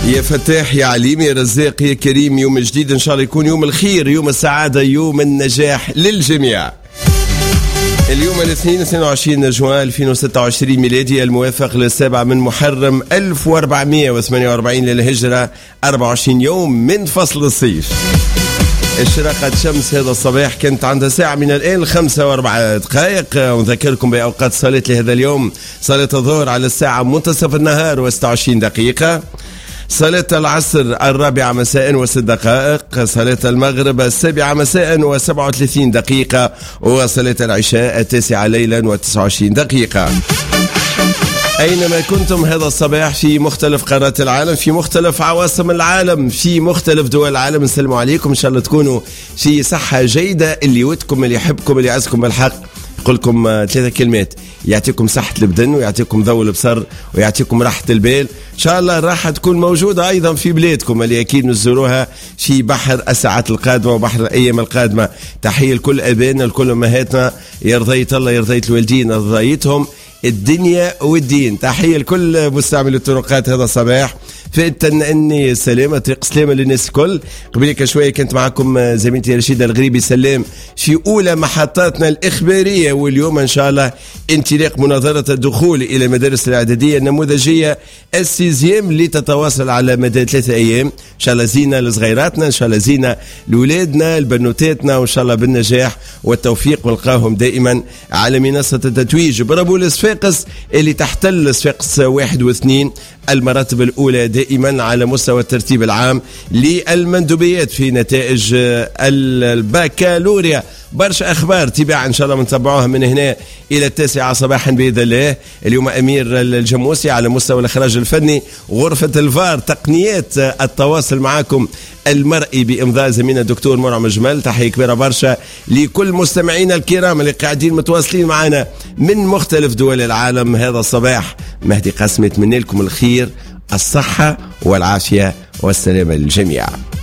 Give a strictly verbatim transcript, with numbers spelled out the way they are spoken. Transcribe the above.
يا فتاح يا عليم يا رزاق يا كريم، يوم جديد إن شاء الله يكون يوم الخير، يوم السعادة، يوم النجاح للجميع. اليوم الاثنين اثنين وعشرين جوان ألفين وستة وعشرين ميلادي، الموافق للسابع من محرم ألف وأربعمائة وثمانية وأربعين للهجرة، أربعة وعشرين يوم من فصل الصيف. اشرقت شمس هذا الصباح، كانت عندها ساعة من الآن خمسة وأربعة دقائق. ونذكركم بأوقات الصلاة لهذا اليوم: صلاة الظهر على الساعة منتصف النهار وستة وعشرين دقيقة، صلاة العصر الرابعة مساء وست دقائق، صلاة المغرب السابعة مساء وسبعة وثلاثين دقيقة، وصلاة العشاء التاسعة ليلا وتسعة وعشرين دقيقة. أينما كنتم هذا الصباح في مختلف قارات العالم، في مختلف عواصم العالم، في مختلف دول العالم، نسلم عليكم. إن شاء الله تكونوا في صحة جيدة. اللي ودكم، اللي يحبكم، اللي يعزكم بالحق، يقول لكم ثلاثة كلمات: يعطيكم صحة البدن، ويعطيكم ضوء البصر، ويعطيكم راحة البال. إن شاء الله الراحة تكون موجودة أيضا في بلادكم اللي أكيد نزوروها في بحر الساعات القادمة وبحر الأيام القادمة. تحية لكل أبائنا، لكل أمهاتنا، يرضيت الله يرضيت الوالدين، رضيتهم الدنيا والدين. تحية لكل مستعمل الطرقات هذا الصباح، فإنتن أني سلامة طريق سلامة للناس الكل. قبلك شوية كنت معكم زميلتي رشيدة الغريبي سلام في أولى محطاتنا الإخبارية، واليوم إن شاء الله انطلاق مناظرة الدخول إلى المدارس الإعدادية النموذجية السيزيام اللي تتواصل على مدى ثلاثة أيام. إن شاء الله زينة لصغيراتنا، إن شاء الله زينة لولادنا لبنوتاتنا، وإن شاء الله بالنجاح والتوفيق، ولقاهم دائما على منصة التتويج. برافو لصفاقس اللي تحتل صفاقس واحد واثنين المراتب الأولى دائما على مستوى الترتيب العام للمندوبيات في نتائج البكالوريا. برشا أخبار تباع إن شاء الله منتبعوها من هنا إلى التاسعة صباحا بإذن الله. اليوم أمير الجموسي على مستوى الإخراج الفني، غرفة الفار، تقنيات التواصل معكم المرئي بإمضاء زميلنا الدكتور مرعم جمال. تحية كبيرة برشا لكل مستمعينا الكرام اللي قاعدين متواصلين معنا من مختلف دول العالم هذا الصباح. مهدي قاسم يتمنى لكم الخير، الصحة والعافية والسلامة للجميع.